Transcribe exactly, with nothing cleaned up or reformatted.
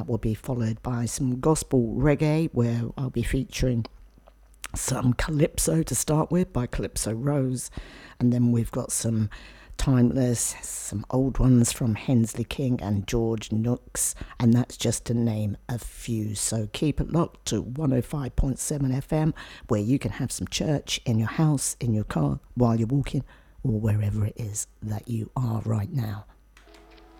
that will be followed by some gospel reggae, where I'll be featuring some Calypso to start with by Calypso Rose, and then we've got some timeless, some old ones from Hensley King and George Nooks, and that's just to name a few. So keep it locked to one oh five point seven F M, where you can have some church in your house, in your car, while you're walking, or wherever it is that you are right now.